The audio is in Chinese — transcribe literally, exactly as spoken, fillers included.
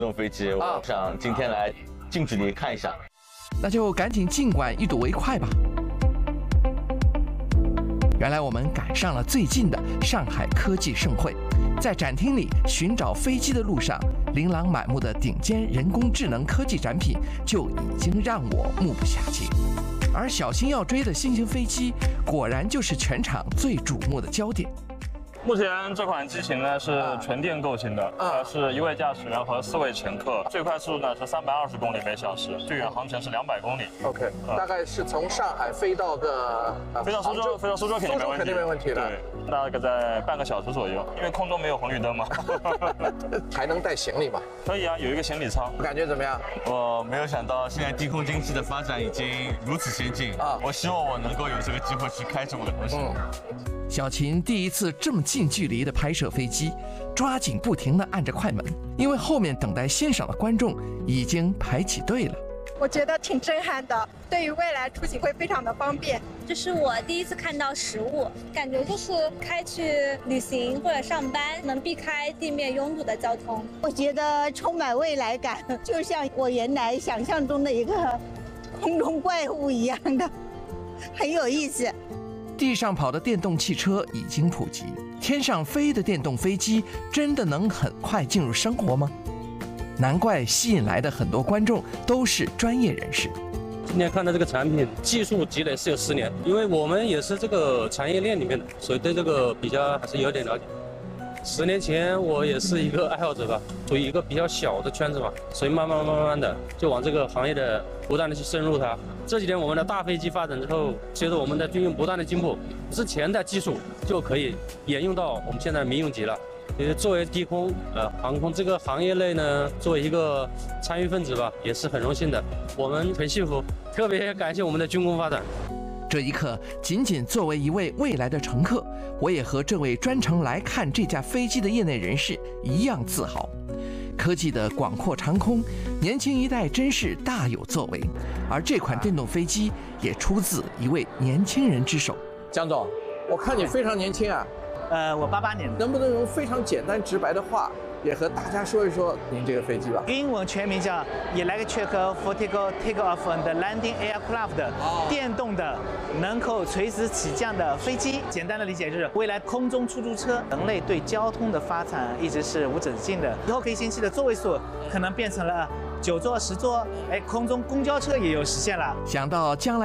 这种飞机，我想今天来近距离看一下。 那就赶紧尽管一睹为快吧。原来我们赶上了最近的上海科技盛会，在展厅里寻找飞机的路上，琳琅满目的顶尖人工智能科技展品就已经让我目不暇接。而小新要追的新型飞机，果然就是全场最瞩目的焦点。 目前这款机型呢是纯电构型的，呃，是一位驾驶员和四位乘客，最快速度呢是三百二十公里每小时，最远航程是两百公里。 OK，、呃、大概是从上海飞到个、呃、 飞到苏州，飞到苏州肯定没问题， 肯定没问题的。 对，大概在半个小时左右，因为空中没有红绿灯嘛。 还能带行李吗？ 可以啊，有一个行李舱。 感觉怎么样？ 我没有想到现在低空经济的发展已经如此先进啊！我希望我能够有这个机会去开这么个东西。 嗯小秦第一次这么近距离的拍摄飞机，抓紧不停地按着快门，因为后面等待欣赏的观众已经排起队了。 我觉得挺震撼的，对于未来出行会非常的方便。 这是我第一次看到实物，感觉就是开去旅行或者上班，能避开地面拥堵的交通。 我觉得充满未来感，就像我原来想象中的一个空中怪物一样的，很有意思。 地上跑的电动汽车已经普及，天上飞的电动飞机真的能很快进入生活吗？难怪吸引来的很多观众都是专业人士。 今天看到这个产品，技术积累是有十年，因为我们也是这个产业链里面的，所以对这个比较还是有点了解。十年前我也是一个爱好者吧，处于一个比较小的圈子嘛，所以慢慢慢慢的就往这个行业的不断的去深入它。这几年我们的大飞机发展之后，随着我们的军用不断的进步，之前的技术就可以沿用到我们现在的民用级了。其实作为低空呃航空这个行业内呢，作为一个参与分子吧，也是很荣幸的，我们很幸福，特别感谢我们的军工发展。 这一刻，仅仅作为一位未来的乘客，我也和这位专程来看这架飞机的业内人士一样自豪。科技的广阔长空，年轻一代真是大有作为。而这款电动飞机也出自一位年轻人之手。 江总，我看你非常年轻啊。 呃，我八八年的。 能不能用非常简单直白的话，也和大家说一说您这个飞机吧？ 英文全名叫 Electric Vertical Takeoff and Landing Aircraft， 电动的能够垂直起降的飞机。简单的理解就是未来空中出租车。人类对交通的发展一直是无止境的，以后可以先期的座位数可能变成了九座、十座，哎，空中公交车也有实现了。 想到将来